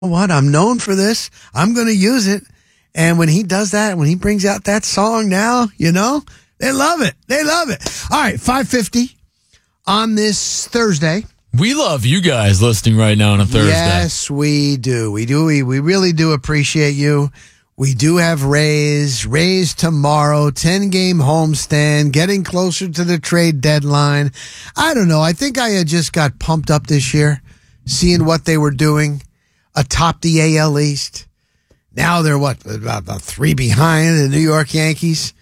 what? I'm known for this. I'm going to use it. And when he does that, when he brings out that song now, they love it. They love it. All right, 5:50 on this Thursday. We love you guys listening right now on a Thursday. Yes, we do. We do. We really do appreciate you. We do have Rays tomorrow, 10-game homestand, getting closer to the trade deadline. I don't know. I think I just got pumped up this year, seeing what they were doing atop the AL East. Now they're about 3 behind the New York Yankees.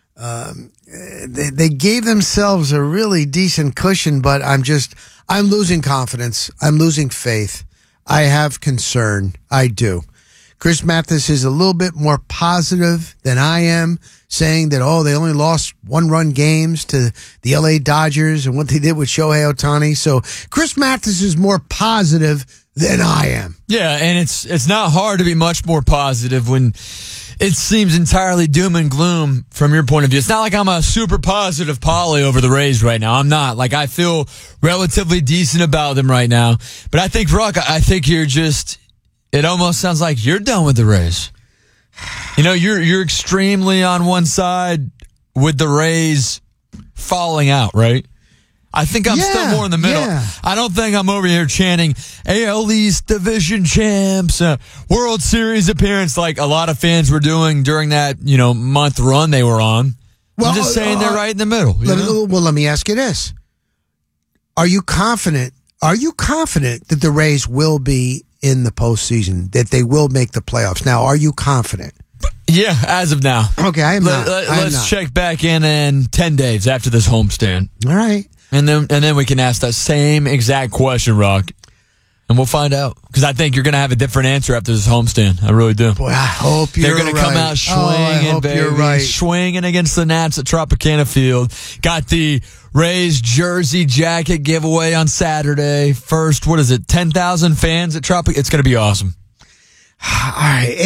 They gave themselves a really decent cushion, but I'm losing confidence. I'm losing faith. I have concern. I do. Chris Mathis is a little bit more positive than I am, saying that, they only lost 1-run games to the LA Dodgers and what they did with Shohei Ohtani. So Chris Mathis is more positive than I am. Yeah, and it's not hard to be much more positive when it seems entirely doom and gloom from your point of view. It's not like I'm a super positive Polly over the Rays right now. I'm not. I feel relatively decent about them right now. But I think, Ruck, it almost sounds like you're done with the Rays. You're extremely on one side with the Rays falling out, right? I think I'm still more in the middle. Yeah. I don't think I'm over here chanting AL East division champs, World Series appearance like a lot of fans were doing during that, month run they were on. Well, I'm just saying they're right in the middle. Let me ask you this. Are you confident that the Rays will be in the postseason, that they will make the playoffs? Now, are you confident? Yeah, as of now. Okay, I am not. Let's check back in 10 days after this homestand. All right. And then we can ask that same exact question, Rock, and we'll find out. Because I think you're going to have a different answer after this homestand. I really do. Boy, I hope you're right. They're going to come out swinging, baby. You're right. Swinging against the Nats at Tropicana Field. Got the Rays jersey jacket giveaway on Saturday. First, 10,000 fans at Tropicana? It's going to be awesome. All right,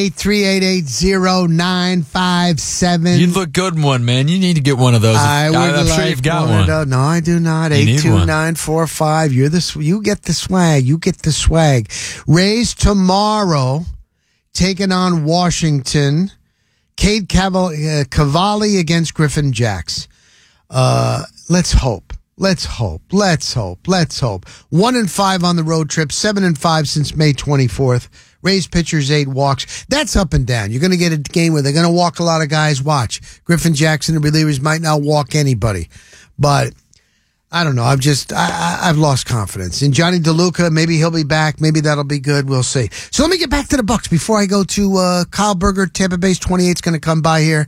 888-388-0957. You look good in one, man. You need to get one of those. I'm sure you've got one. No, I do not. 82945. You get the swag. You get the swag. Rays tomorrow taking on Washington. Cade Cavalli against Griffin Jacks. Let's hope. 1-5 on the road trip, 7-5 since May 24th. Rays pitchers 8 walks. That's up and down. You're going to get a game where they're going to walk a lot of guys. Watch. Griffin Jackson and relievers might not walk anybody. But I don't know. I've lost confidence. In Johnny DeLuca, maybe he'll be back. Maybe that'll be good. We'll see. So let me get back to the Bucks before I go to Kyle Berger. Tampa Bay's 28 is going to come by here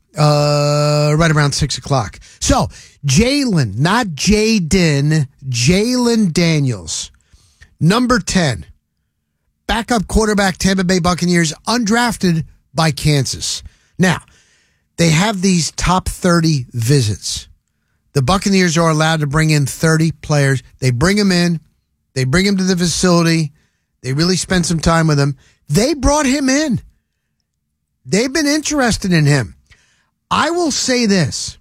right around 6 o'clock. So Jalen, not Jaden, Jalen Daniels, number 10. Backup quarterback, Tampa Bay Buccaneers, undrafted by Kansas. Now, they have these top 30 visits. The Buccaneers are allowed to bring in 30 players. They bring them in. They bring them to the facility. They really spend some time with him. They brought him in. They've been interested in him. I will say this.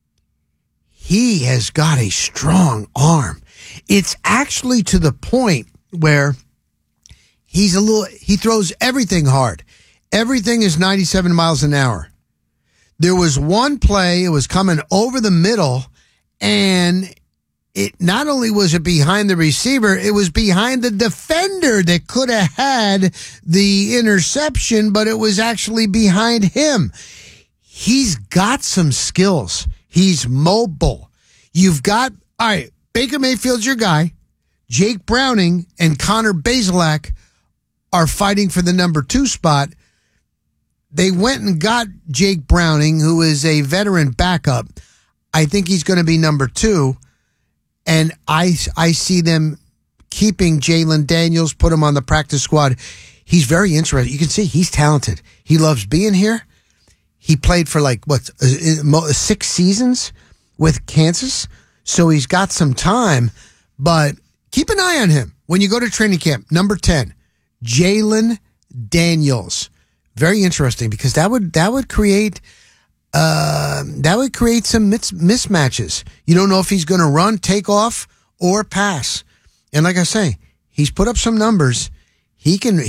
He has got a strong arm. It's actually to the point where he throws everything hard. Everything is 97 miles an hour. There was one play, it was coming over the middle, and it not only was it behind the receiver, it was behind the defender that could have had the interception, but it was actually behind him. He's got some skills. He's mobile. All right, Baker Mayfield's your guy. Jake Browning and Connor Bazelak are fighting for the number 2 spot. They went and got Jake Browning, who is a veteran backup. I think he's going to be number 2. And I see them keeping Jalen Daniels, put him on the practice squad. He's very interesting. You can see he's talented. He loves being here. He played for 6 seasons with Kansas. So he's got some time. But keep an eye on him when you go to training camp. Number 10. Jalen Daniels. Very interesting because that would create some mismatches. You don't know if he's going to run, take off, or pass. And like I say, he's put up some numbers. he can